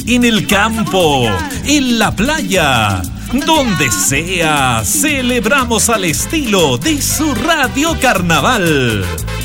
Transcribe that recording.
en el campo, en la playa, donde sea, celebramos al estilo de su Radio Carnaval.